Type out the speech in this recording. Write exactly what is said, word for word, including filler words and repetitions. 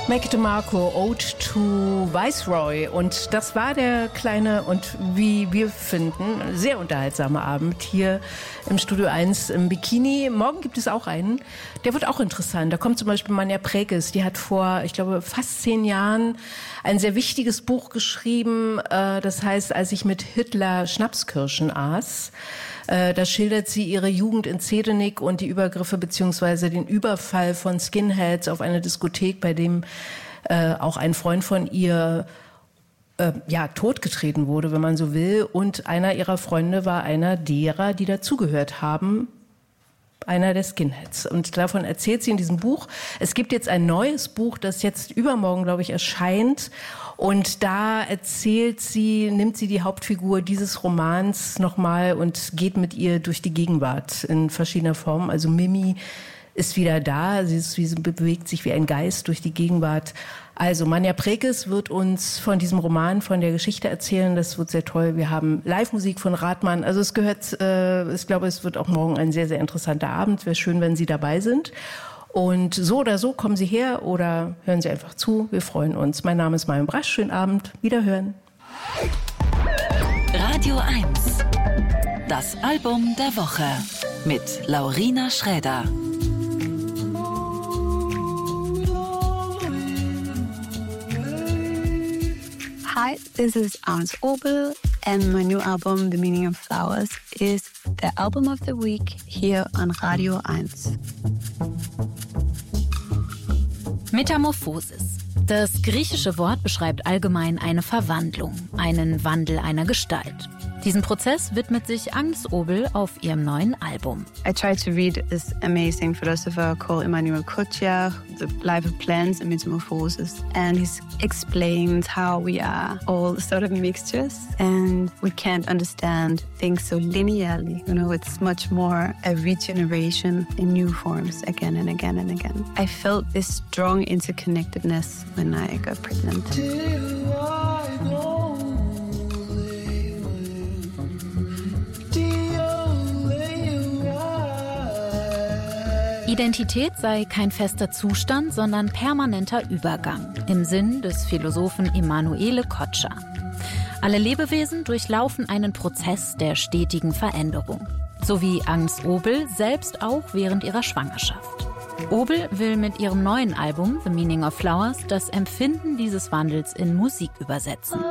Mac DeMarco, Ode to Viceroy. Und das war der kleine und wie wir finden, sehr unterhaltsame Abend hier im Studio eins im Bikini. Morgen gibt es auch einen, der wird auch interessant. Da kommt zum Beispiel Manja Prekes, die hat vor, ich glaube, fast zehn Jahren ein sehr wichtiges Buch geschrieben. Das heißt, als ich mit Hitler Schnapskirschen aß. Da schildert sie ihre Jugend in Zedenik und die Übergriffe beziehungsweise den Überfall von Skinheads auf eine Diskothek, bei dem äh, auch ein Freund von ihr äh, ja, totgetreten wurde, wenn man so will. Und einer ihrer Freunde war einer derer, die dazugehört haben, einer der Skinheads. Und davon erzählt sie in diesem Buch. Es gibt jetzt ein neues Buch, das jetzt übermorgen, glaube ich, erscheint. Und da erzählt sie, nimmt sie die Hauptfigur dieses Romans nochmal und geht mit ihr durch die Gegenwart in verschiedener Form. Also Mimi ist wieder da, sie, ist, sie bewegt sich wie ein Geist durch die Gegenwart. Also Manja Prekes wird uns von diesem Roman, von der Geschichte erzählen. Das wird sehr toll. Wir haben Live-Musik von Rathmann. Also es gehört, äh, ich glaube, es wird auch morgen ein sehr, sehr interessanter Abend. Wäre schön, wenn Sie dabei sind. Und so oder so kommen Sie her oder hören Sie einfach zu. Wir freuen uns. Mein Name ist Marion Brasch. Schönen Abend. Wiederhören. Radio eins. Das Album der Woche mit Laurina Schräder. Hi, this is Ans Obel, and my new album, The Meaning of Flowers, is the album of the week here on Radio eins. Metamorphosis. Das griechische Wort beschreibt allgemein eine Verwandlung, einen Wandel einer Gestalt. Diesen Prozess widmet sich Agnes Obel auf ihrem neuen Album. I tried to read this amazing philosopher called Emmanuel Kotiach, The Life of Plants and Metamorphosis. And he explains how we are all sort of mixtures and we can't understand things so linearly. You know, it's much more a regeneration in new forms again and again and again. I felt this strong interconnectedness when I got pregnant. Identität sei kein fester Zustand, sondern permanenter Übergang, im Sinn des Philosophen Emanuele Koccia. Alle Lebewesen durchlaufen einen Prozess der stetigen Veränderung, so wie Agnes Obel selbst auch während ihrer Schwangerschaft. Obel will mit ihrem neuen Album The Meaning of Flowers das Empfinden dieses Wandels in Musik übersetzen.